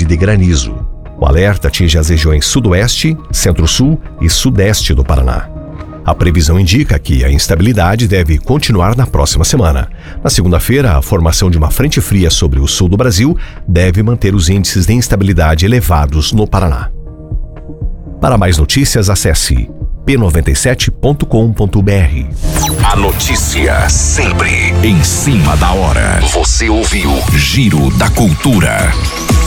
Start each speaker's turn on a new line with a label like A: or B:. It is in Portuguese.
A: de granizo. O alerta atinge as regiões sudoeste, centro-sul e sudeste do Paraná. A previsão indica que a instabilidade deve continuar na próxima semana. Na segunda-feira, a formação de uma frente fria sobre o sul do Brasil deve manter os índices de instabilidade elevados no Paraná. Para mais notícias, acesse p97.com.br.
B: A notícia sempre em cima da hora. Você ouviu Giro da Cultura.